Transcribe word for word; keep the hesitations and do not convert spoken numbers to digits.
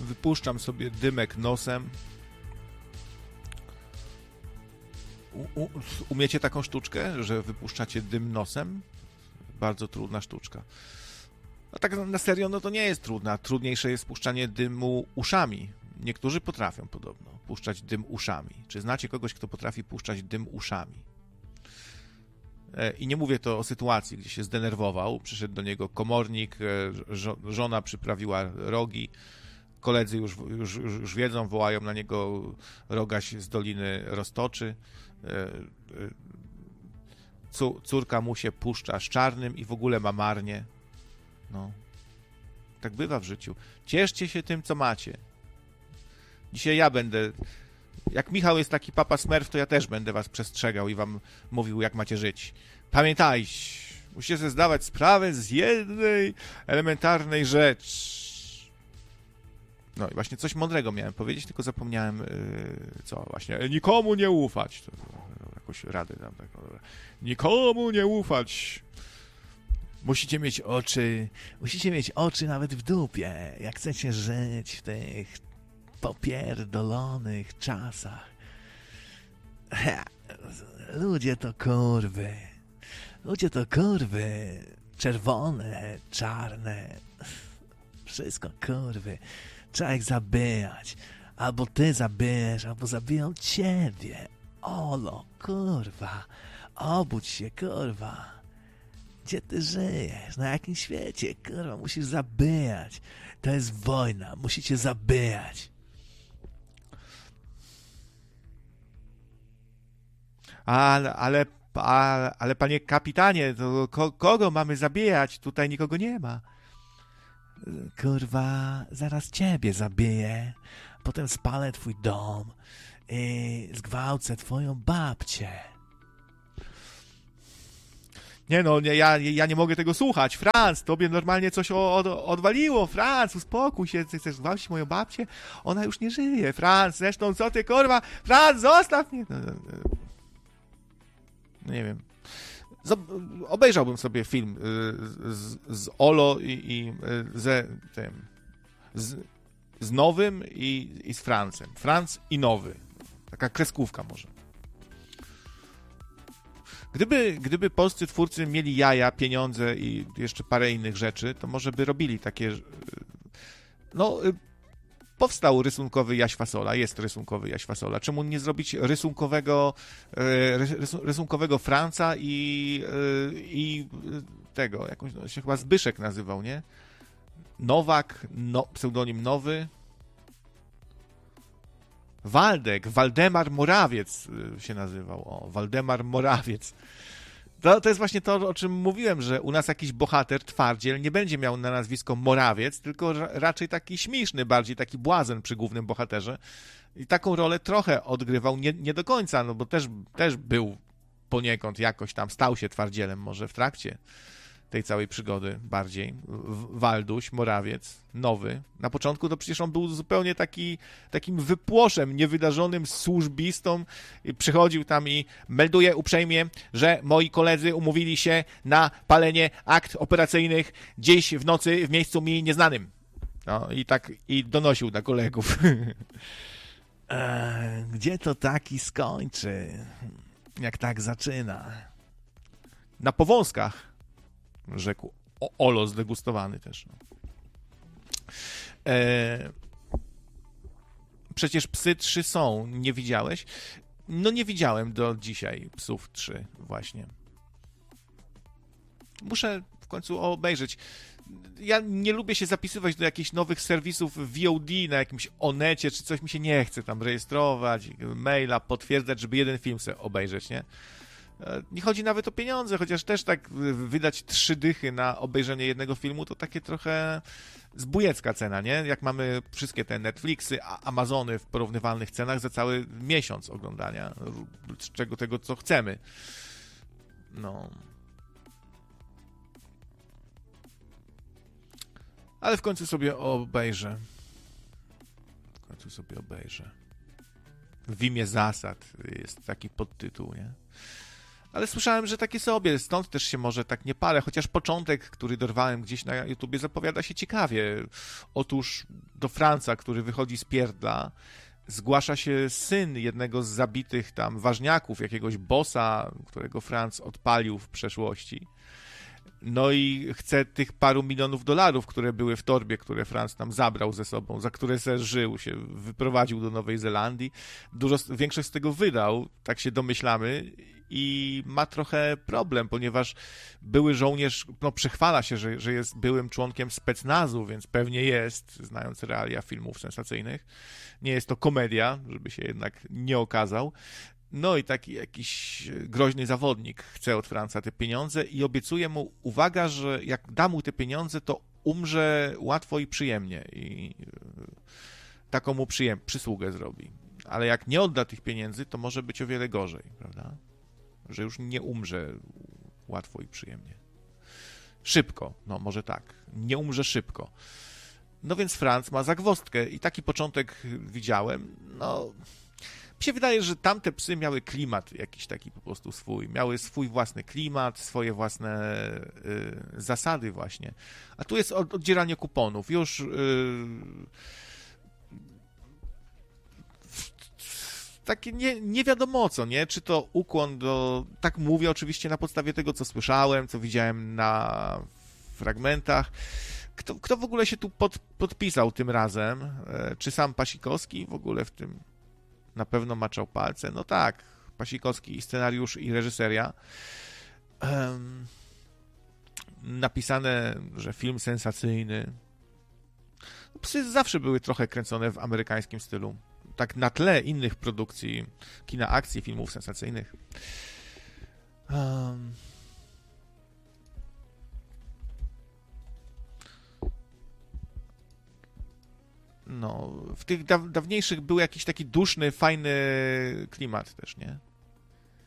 wypuszczam sobie dymek nosem. U, u, umiecie taką sztuczkę, że wypuszczacie dym nosem? Bardzo trudna sztuczka. A tak na serio, no to nie jest trudna. Trudniejsze jest puszczanie dymu uszami. Niektórzy potrafią podobno puszczać dym uszami. Czy znacie kogoś, kto potrafi puszczać dym uszami? I nie mówię to o sytuacji, gdzie się zdenerwował, przyszedł do niego komornik, żona przyprawiła rogi, koledzy już, już, już wiedzą, wołają na niego Rogaś z Doliny Roztoczy, córka mu się puszcza z czarnym i w ogóle ma marnie. No, tak bywa w życiu. Cieszcie się tym, co macie. Dzisiaj ja będę... Jak Michał jest taki papa Smurf, to ja też będę was przestrzegał i wam mówił, jak macie żyć. Pamiętajcie, musicie sobie zdawać sprawę z jednej elementarnej rzeczy. No i właśnie coś mądrego miałem powiedzieć, tylko zapomniałem, yy, co właśnie. Nikomu nie ufać. To, to, jakąś radę dam. Tak, no, nikomu nie ufać. Musicie mieć oczy, musicie mieć oczy nawet w dupie, jak chcecie żyć w tych popierdolonych czasach. Ludzie to kurwy. Ludzie to kurwy. Czerwone, czarne. Wszystko kurwy. Trzeba ich zabijać. Albo ty zabijesz, albo zabiją ciebie. Olo, kurwa. Obudź się, kurwa. Gdzie ty żyjesz? Na jakim świecie? Kurwa, musisz zabijać. To jest wojna. Musicie zabijać. Ale, ale, ale, ale panie kapitanie, to ko, kogo mamy zabijać? Tutaj nikogo nie ma. Kurwa, zaraz ciebie zabiję. Potem spalę twój dom i zgwałcę twoją babcię. Nie no, nie, ja, ja nie mogę tego słuchać. Franz, tobie normalnie coś od, odwaliło. Franz, uspokój się, ty chcesz gwałcić moją babcię? Ona już nie żyje. Franz, zresztą co ty, kurwa? Franz, zostaw mnie! No, no, no, nie wiem. Zob- obejrzałbym sobie film y, z, z Olo i, i y, ze, tym, z, z Nowym i, i z Francem. Franz i Nowy. Taka kreskówka może. Gdyby, gdyby polscy twórcy mieli jaja, pieniądze i jeszcze parę innych rzeczy, to może by robili takie... No, powstał rysunkowy Jaś Fasola, jest rysunkowy Jaś Fasola. Czemu nie zrobić rysunkowego, rysunkowego Franca i, i tego, jakąś, no, się chyba Zbyszek nazywał, nie? Nowak, no, pseudonim Nowy. Waldek, Waldemar Morawiec się nazywał. O, Waldemar Morawiec. To, to jest właśnie to, o czym mówiłem, że u nas jakiś bohater, twardziel, nie będzie miał na nazwisko Morawiec, tylko raczej taki śmieszny, bardziej taki błazen przy głównym bohaterze. I taką rolę trochę odgrywał, nie, nie do końca, no bo też, też był poniekąd jakoś tam, stał się twardzielem może w trakcie tej całej przygody bardziej. Walduś, Morawiec, Nowy. Na początku to przecież on był zupełnie taki, takim wypłoszem, niewydarzonym służbistą. Przychodził tam i melduje uprzejmie, że moi koledzy umówili się na palenie akt operacyjnych dziś w nocy w miejscu mi nieznanym. No i tak i donosił na kolegów. Eee, gdzie to taki skończy? Jak tak zaczyna? Na Powązkach. Rzekł o, Olo zdegustowany też. No. E, przecież Psy trzy są. Nie widziałeś? No nie widziałem do dzisiaj Psów trzy właśnie. Muszę w końcu obejrzeć. Ja nie lubię się zapisywać do jakichś nowych serwisów V O D na jakimś Onecie, czy coś mi się nie chce tam rejestrować, maila, potwierdzać, żeby jeden film sobie obejrzeć, nie? Nie chodzi nawet o pieniądze, chociaż też tak wydać trzy dychy na obejrzenie jednego filmu, to takie trochę zbójecka cena, nie? Jak mamy wszystkie te Netflixy, Amazony w porównywalnych cenach za cały miesiąc oglądania, z czego tego, co chcemy. No. Ale w końcu sobie obejrzę. W końcu sobie obejrzę. W imię zasad jest taki podtytuł, nie? Ale słyszałem, że takie sobie, stąd też się może tak nie palę, chociaż początek, który dorwałem gdzieś na YouTubie, zapowiada się ciekawie. Otóż do Franca, który wychodzi z pierdla, zgłasza się syn jednego z zabitych tam ważniaków, jakiegoś bossa, którego Franc odpalił w przeszłości. No i chce tych paru milionów dolarów, które były w torbie, które Franc tam zabrał ze sobą, za które se żył, się wyprowadził do Nowej Zelandii. Dużo, większość z tego wydał, tak się domyślamy, i ma trochę problem, ponieważ były żołnierz, no przechwala się, że, że jest byłym członkiem specnazu, więc pewnie jest, znając realia filmów sensacyjnych. Nie jest to komedia, żeby się jednak nie okazał. No i taki jakiś groźny zawodnik chce od Franca te pieniądze i obiecuje mu, uwaga, że jak da mu te pieniądze, to umrze łatwo i przyjemnie i taką mu przyjem- przysługę zrobi. Ale jak nie odda tych pieniędzy, to może być o wiele gorzej, prawda? Że już nie umrze łatwo i przyjemnie. Szybko, no może tak. Nie umrze szybko. No więc Franc ma zagwozdkę i taki początek widziałem, no... Mi się wydaje, że tamte psy miały klimat jakiś taki po prostu swój. Miały swój własny klimat, swoje własne y, zasady właśnie. A tu jest od, oddzieranie kuponów. Już y, takie nie, nie wiadomo co, nie? Czy to ukłon do... Tak mówię oczywiście na podstawie tego, co słyszałem, co widziałem na fragmentach. Kto, kto w ogóle się tu pod, podpisał tym razem? Czy sam Pasikowski w ogóle w tym... Na pewno maczał palce. No tak, Pasikowski, scenariusz i reżyseria. Um, napisane, że film sensacyjny. Psy zawsze były trochę kręcone w amerykańskim stylu. Tak na tle innych produkcji, kina akcji, filmów sensacyjnych. Um, No, w tych da- dawniejszych był jakiś taki duszny, fajny klimat też, nie?